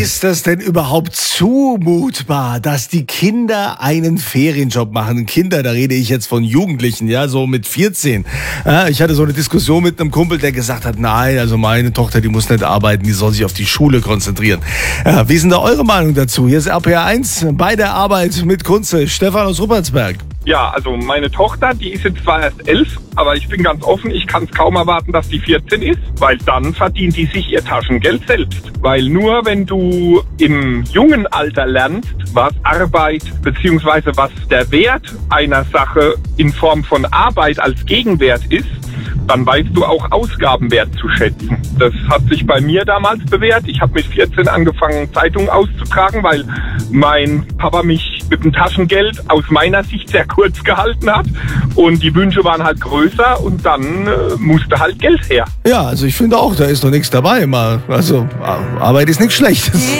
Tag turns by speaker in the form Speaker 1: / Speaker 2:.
Speaker 1: Ist das denn überhaupt zumutbar, dass die Kinder einen Ferienjob machen? Kinder, da rede ich jetzt von Jugendlichen, ja, so mit 14. Ja, ich hatte so eine Diskussion mit einem Kumpel, der gesagt hat, nein, also meine Tochter, die muss nicht arbeiten, die soll sich auf die Schule konzentrieren. Ja, wie ist denn da eure Meinung dazu? Hier ist RPR 1 bei der Arbeit mit Kunze. Stefan aus Ruppertsberg.
Speaker 2: Ja, also meine Tochter, die ist jetzt zwar erst 11, aber ich bin ganz offen, ich kann es kaum erwarten, dass die 14 ist, weil dann verdient die sich ihr Taschengeld selbst. Weil nur wenn du im jungen Alter lernst, was Arbeit bzw. was der Wert einer Sache in Form von Arbeit als Gegenwert ist, dann weißt du auch Ausgaben wertzuschätzen. Das hat sich bei mir damals bewährt. Ich habe mit 14 angefangen, Zeitungen auszutragen, weil mein Papa mich mit dem Taschengeld aus meiner Sicht sehr kurz gehalten hat. Und die Wünsche waren halt größer und dann musste halt Geld her.
Speaker 1: Ja, also ich finde auch, da ist doch nichts dabei. Also Arbeit ist nichts Schlechtes.